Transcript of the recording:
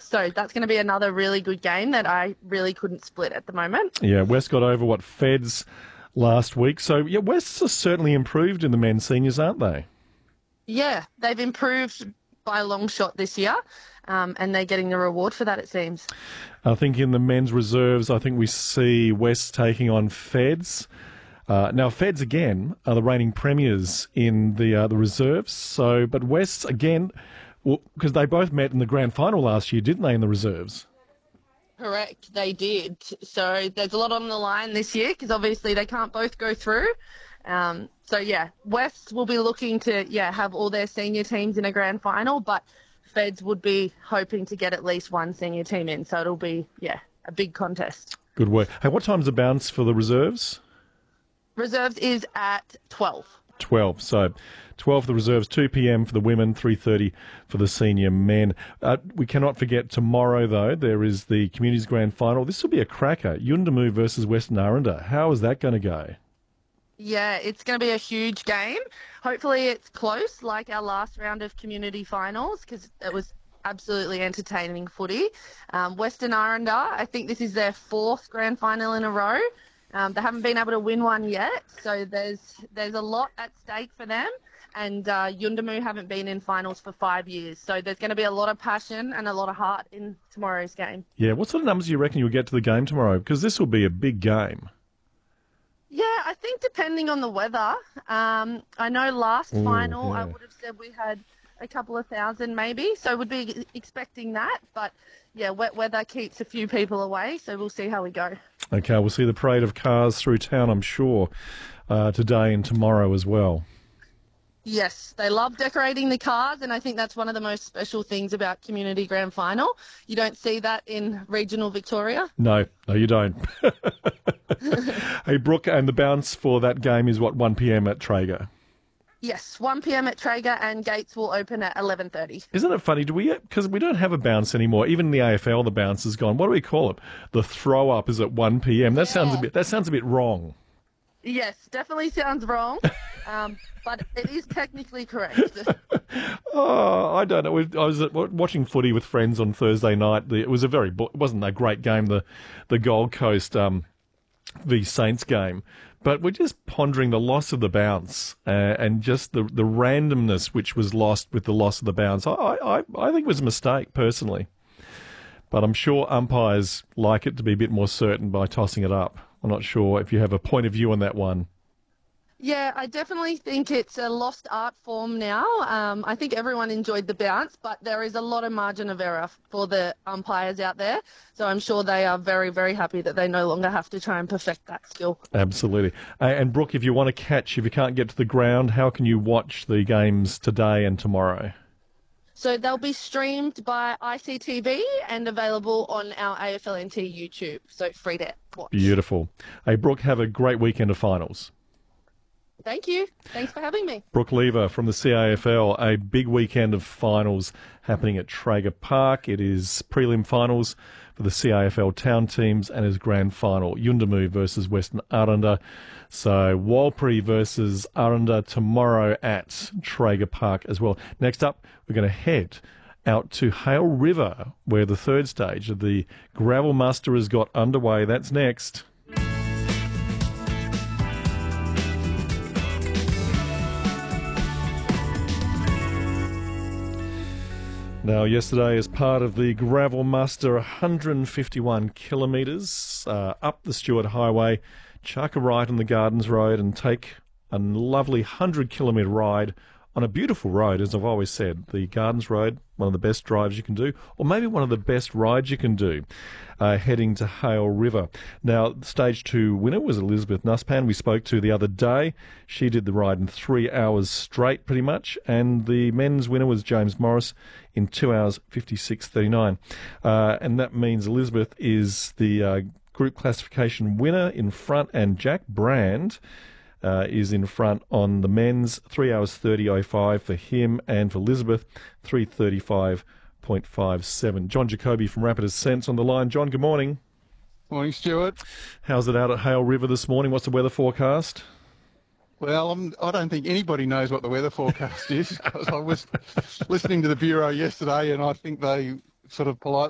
So that's going to be another really good game that I really couldn't split at the moment. Yeah, West got over, Feds last week. So, yeah, West's are certainly improved in the men's seniors, aren't they? Yeah, they've improved by a long shot this year, and they're getting the reward for that, it seems. I think in the men's reserves, I think we see West taking on Feds. Now, Feds, again, are the reigning premiers in the reserves. So, but West, again, because they both met in the grand final last year, didn't they, in the reserves? Correct, they did. So there's a lot on the line this year because obviously they can't both go through. West will be looking to, have all their senior teams in a grand final, but Feds would be hoping to get at least one senior team in. So it'll be, a big contest. Good work. Hey, what time's the bounce for the reserves? Reserves is at 12. 12. So 12 for the reserves, 2 p.m. for the women, 3:30 for the senior men. We cannot forget tomorrow, though, there is the Communities Grand Final. This will be a cracker. Yuendumu versus Western Aranda. How is that going to go? Yeah, it's going to be a huge game. Hopefully it's close, like our last round of community finals, because it was absolutely entertaining footy. Western Aranda, I think this is their 4th grand final in a row. They haven't been able to win one yet, so there's a lot at stake for them. And Yuendumu haven't been in finals for 5 years, so there's going to be a lot of passion and a lot of heart in tomorrow's game. Yeah, what sort of numbers do you reckon you'll get to the game tomorrow? Because this will be a big game. Yeah, I think depending on the weather. I know last final I would have said we had a couple of thousand maybe, so we'd be expecting that. But, yeah, wet weather keeps a few people away, so we'll see how we go. Okay, we'll see the parade of cars through town, I'm sure, today and tomorrow as well. Yes, they love decorating the cars, and I think that's one of the most special things about Community Grand Final. You don't see that in regional Victoria. No, you don't. Hey, Brooke, and the bounce for that game is 1 p.m. at Traeger? Yes, 1 p.m. at Traeger, and gates will open at 11:30. Isn't it funny? Because we don't have a bounce anymore. Even in the AFL, the bounce is gone. What do we call it? The throw up is at 1 p.m. That sounds a bit wrong. Yes, definitely sounds wrong, but it is technically correct. I don't know. I was watching footy with friends on Thursday night. It wasn't a great game, the Gold Coast v Saints game, but we're just pondering the loss of the bounce and just the randomness which was lost with the loss of the bounce. I think it was a mistake personally, but I'm sure umpires like it to be a bit more certain by tossing it up. I'm not sure if you have a point of view on that one. Yeah, I definitely think it's a lost art form now. I think everyone enjoyed the bounce, but there is a lot of margin of error for the umpires out there. So I'm sure they are very, very happy that they no longer have to try and perfect that skill. Absolutely. And Brooke, if you you can't get to the ground, how can you watch the games today and tomorrow? So they'll be streamed by ICTV and available on our AFLNT YouTube, so free to watch. Beautiful. Hey, Brooke, have a great weekend of finals. Thank you. Thanks for having me. Brooke Lever from the CAFL, a big weekend of finals happening at Traeger Park. It is prelim finals for the CAFL town teams and his grand final, Yuendumu versus Western Aranda. So Warlpiri versus Aranda tomorrow at Traeger Park as well. Next up, we're going to head out to Hale River, where the third stage of the Gravel Muster has got underway. That's next. Now, yesterday, as part of the Gravel Muster, 151 kilometres up the Stuart Highway, chuck a right on the Gardens Road and take a lovely 100-kilometre ride on a beautiful road, as I've always said. The Gardens Road, one of the best drives you can do, or maybe one of the best rides you can do, heading to Hale River. Now, Stage 2 winner was Elizabeth Nusspan, we spoke to the other day. She did the ride in 3 hours straight, pretty much, and the men's winner was James Morris in 2 hours 56:39. And that means Elizabeth is the group classification winner in front, and Jack Brand is in front on the men's, 3 hours 30:05 for him, and for Elizabeth, 3:35.57. John Jacoby from Rapid Ascents on the line. John, good morning. Morning, Stuart. How's it out at Hale River this morning? What's the weather forecast? Well, I don't think anybody knows what the weather forecast is, because I was listening to the Bureau yesterday, and I think they sort of politely